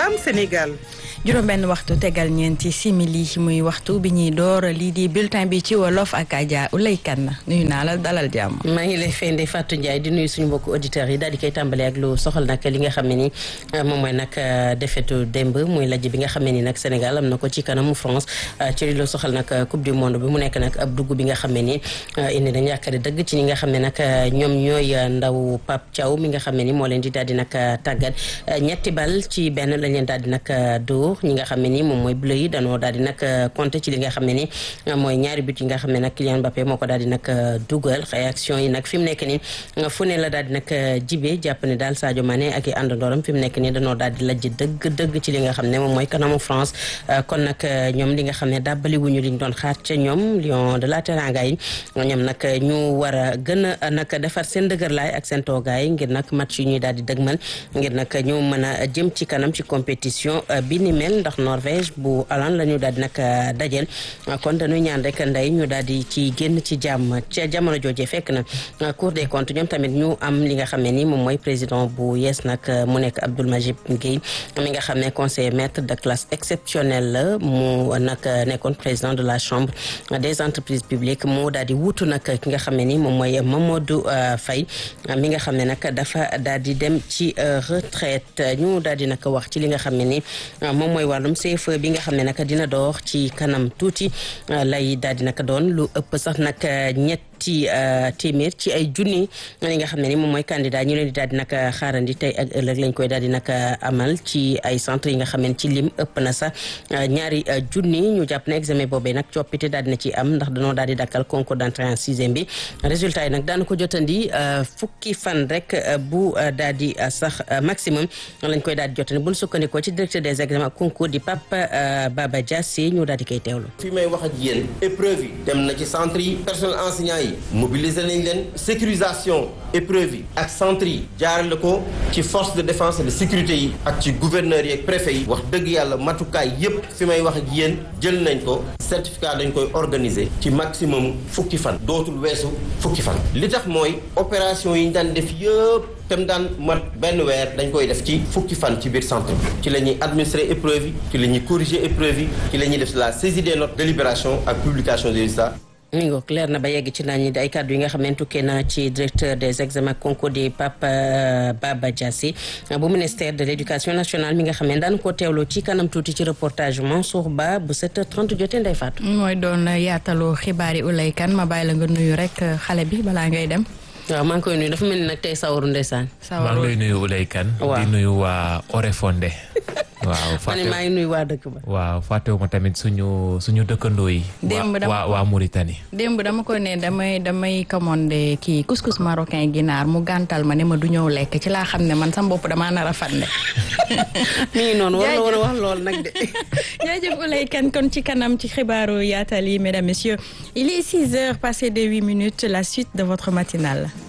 Salam Sénégal. juróom benn waxtu tegal ñeenti simili muy waxtu bi ñuy door lii di bulletin bi ci wolof ak Adja Oulay Kane nuyu naa la dalal jàmm. maa ngi lay fende Fatou Ndiaye di nuyu suñu mbokku auditeurs yi daal di koy tàmbalee ak lu soxal nag li nga xam ne ni moom mooy nag defetu démb muy lajj bi nga xam ne ni nag Sénégal am na ko ci kanamu France ci lu soxal nag coupe du monde bi mu nekk nag ab dugg bi nga xam ne ni indi nañ yaakaar dëgg ci ñi nga xam ne nag ñoom ñooy ndaw Pape Thiaw mi nga xam ne ni moo leen di daal di nag tàggat ñetti bal ci benn lañ leen daal di nag dóor ñi nga xam ne ni moom mooy bleu yi danoo daal di nag compter ci li nga xam ne ni mooy ñaari but yi nga xam ne nag Kylian Mbappé moo ko daal di nag dugal réaction yi nag fi mu nekk ni fu ne la daal di nag jibee jàpp ne daal Sadio Mané ak i àndandooram fi mu nekk ni danoo daal di lajj dëgg ci li nga xam ne moom mooy kanamu France kon nag ñoom li nga xam ne dàbbali wuñu liñ doon xaar ca ñoom Lion de la Teranga yi ñoom nag ñu war a gën a nag defar seen dëgërlaay ak seen toogaay ngir nag match yi ñuy daal di dëgmal ngir nag ñu mën a jëm ci kanam ci compétition bi ni mel ndax Norvège bu Hollande la ñu daal di nag dajel kon dañuy ñaan rek ndey ñu daal di ci génn ci jàmm ca jamono jooje fekk na Cour des comptes ñoom tamit ñu am li nga xam ne ni moom mooy président bu yees nag mu nekk Abdoul Majib Guèye mi nga xam ne conseiller maître de classe exceptionnelle la mu nag nekkoon président de la chambre des entreprises publiques moo daal di wuutu nag ki nga xam ne ni moom mooy Mamadou Faye mi nga xam ne nag dafa daal di dem ci retraite ñu daal di nag wax ci li nga xam ne ni moom mooy wàllum CFE bi nga xam ne nag dina door ci kanam tuuti lay daal di nag doon lu ëpp sax nag ñetti téeméer ci ay junni li nga xam ne ni moom mooy candidat ñu leen di daal di nag xaarandi tey ak ëllëg lañ koy daal di nag amal ci ay centre yi nga xam ne ci lim ëpp na sax ñaari junni ñu jàpp ne examen boobee nag coppite daal dina ci am ndax dañoo daal di dakkal concours d'entrée en sixième bi résultat yi nag daana ko jotandi fukki fan rek bu daal di sax maximum lañ koy daal di jotandi buñ sukkandikoo ci directeur des examens concours di Pape Baba Diassé ñu daal di koy teewlu. fi may wax ak yéen épreuve yi dem na ci centre yi personnel enseignant yi mobiliser nañ leen sécurisation épreuve yi ak centre yi jaarale ko ci force de défense et de sécurité yi ak ci gouverneurs yi ak préfet yi wax dëgg yàlla matukaay yépp fi may wax ak yéen jël nañ ko certificat dañ koy organiser ci maximum fukki fan dootul weesu fukki fan li tax mooy opération yi ñu daan def yëpp tem daan mat benn weer dañ koy def ci fukki fan ci biir centre bi ci la ñuy administrer épreuve yi ci la ñuy corriger épreuve yi ci la ñuy def la saisie des notes délibération ak publication des résultats. mi ngoog leer na ba yegg ci naan ñi di ay kàddu yi nga xam ne tukkee na ci directeur des examens concours di Pape Baba Diassé bu ministère de l'éducation nationale mi nga xam ne daan ko teewloo ci kanam tuuti ci reportage Mansour Ba bu 7h30 jotee Ndeye Fatou. mooy doon yaatalu xibaar yi Oulay Kane ma bàyyi la nga nuyu rek xale bi balaa ngay dem. waaw maa ngi koy nuyu dafa mel ni nag tey sawaru ndeysaan. maa ngi lay nuyu Oulay Kane. di nuyu waa Oréfondé. waaw fàtte maa ngi nuyu waa dëkk ba. waaw fàttewuma tamit suñu dëkkandoo yi. démb waa Mauritanie. démb dama ko ne damay commandé kii couscous marocain ginaar mu gàntal ma ne ma du ñëw lekk ci laa xam ne man sama bopp damaa nar a fande. mi ngi noonu war na war a wax lool nag de. jaajëf Oulay Kane kon ci kanam ci xibaaru yaatal yi mesdames messieurs il est 6h passé de 8 minutes la suite de votre matinale.